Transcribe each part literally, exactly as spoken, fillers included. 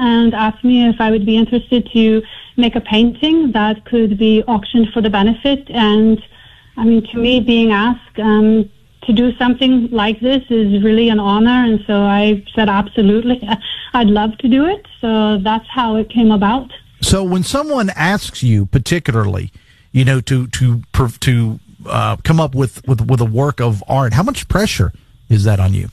and asked me if I would be interested to make a painting that could be auctioned for the benefit. And I mean, to me, being asked um, to do something like this is really an honor. And so I said, absolutely, I'd love to do it. So that's how it came about. So when someone asks you particularly, you know, to to to uh, come up with, with, with a work of art, how much pressure is that on you?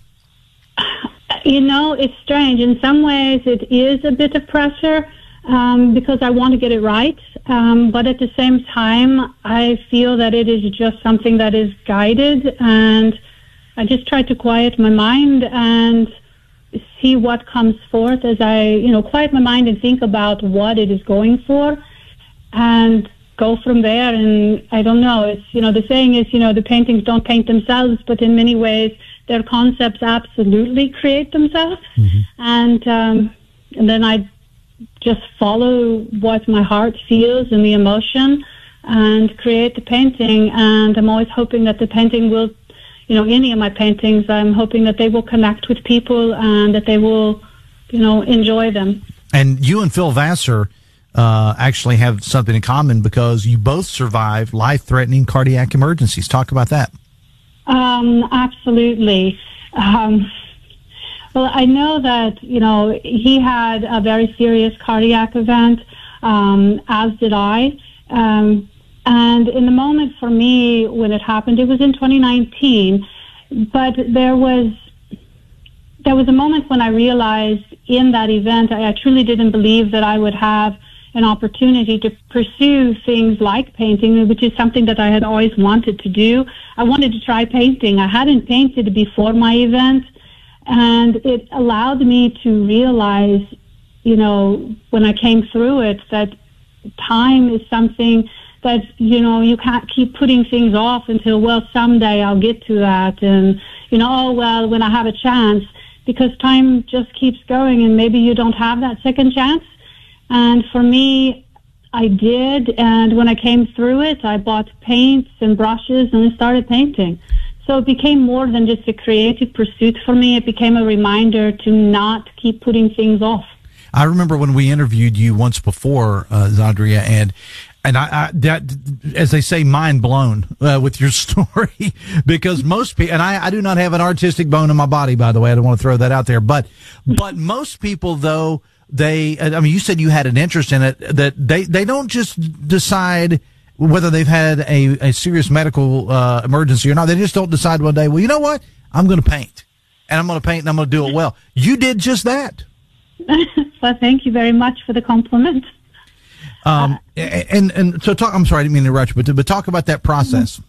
You know, it's strange. In some ways, it is a bit of pressure um, because I want to get it right. Um, but at the same time, I feel that it is just something that is guided, and I just try to quiet my mind and see what comes forth as I, you know, quiet my mind and think about what it is going for and go from there. And I don't know, it's, you know, the saying is, you know, the paintings don't paint themselves, but in many ways their concepts absolutely create themselves. Mm-hmm. And, um, and then I just follow what my heart feels and the emotion and create the painting. And I'm always hoping that the painting will, you know, any of my paintings, I'm hoping that they will connect with people and that they will, you know, enjoy them. And you and Phil Vassar uh, actually have something in common because you both survived life-threatening cardiac emergencies. Talk about that. Um, absolutely. Um, well, I know that, you know, he had a very serious cardiac event, um, as did I. Um, And in the moment for me when it happened, it was in twenty nineteen, but there was there was a moment when I realized in that event I, I truly didn't believe that I would have an opportunity to pursue things like painting, which is something that I had always wanted to do. I wanted to try painting. I hadn't painted before my event, and it allowed me to realize, you know, when I came through it, that time is something that, you know, you can't keep putting things off until, well, someday I'll get to that. And, you know, oh, well, when I have a chance, because time just keeps going and maybe you don't have that second chance. And for me, I did. And when I came through it, I bought paints and brushes and I started painting. So it became more than just a creative pursuit for me. It became a reminder to not keep putting things off. I remember when we interviewed you once before, uh, Zandria, and And I, I, that, as they say, mind blown uh, with your story, because most people, and I, I do not have an artistic bone in my body, by the way. I don't want to throw that out there, but, but most people, though, they, I mean, you said you had an interest in it, that they, they don't just decide whether they've had a, a serious medical uh, emergency or not. They just don't decide one day, well, you know what? I'm going to paint, and I'm going to paint, and I'm going to do it well. You did just that. Well, thank you very much for the compliment. Um, and, and so talk, I'm sorry, I didn't mean to interrupt you, but, but talk about that process.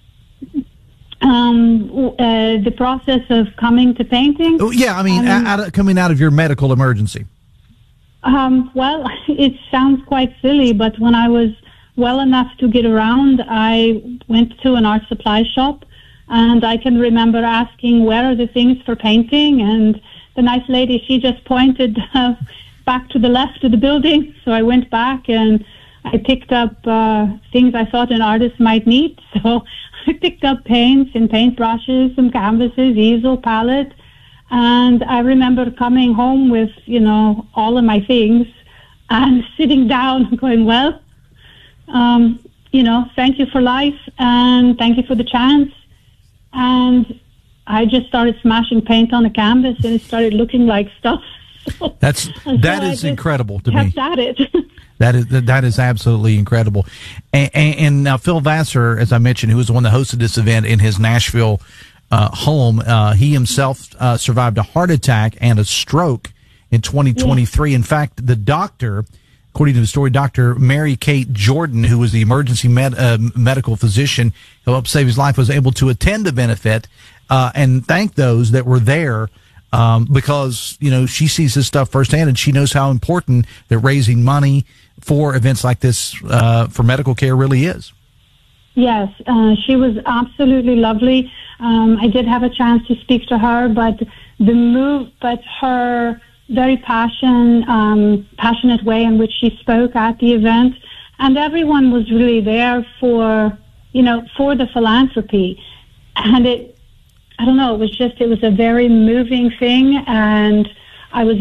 Um, uh, the process of coming to painting? Oh, yeah, I mean, um, out of, coming out of your medical emergency. Um, well, it sounds quite silly, but when I was well enough to get around, I went to an art supply shop, and I can remember asking, where are the things for painting? And the nice lady, she just pointed uh, back to the left of the building. So I went back and I picked up uh, things I thought an artist might need. So I picked up paints and paintbrushes, some canvases, easel, palette. And I remember coming home with, you know, all of my things and sitting down and going, well, um, you know, thank you for life and thank you for the chance. And I just started smashing paint on the canvas and it started looking like stuff. That's that so is incredible to me. At it. That is that is absolutely incredible. And, and, and now Phil Vassar, as I mentioned, who was the one that hosted this event in his Nashville uh, home, uh, he himself uh, survived a heart attack and a stroke in twenty twenty-three. Yeah. In fact, the doctor, according to the story, Doctor Mary Kate Jordan, who was the emergency med, uh, medical physician who helped save his life, was able to attend the benefit uh, and thank those that were there. Um, because, you know, she sees this stuff firsthand and she knows how important that raising money for events like this uh, for medical care really is. Yes, uh, she was absolutely lovely. Um, I did have a chance to speak to her, but the move, but her very passion, um, passionate way in which she spoke at the event, and everyone was really there for, you know, for the philanthropy. And it, I don't know, it was just, it was a very moving thing, and I was